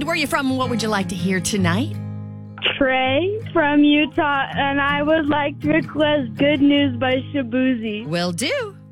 where are you from and what would you like to hear tonight? Trey from Utah, and I would like to request Good News by Shabuzi. Will do.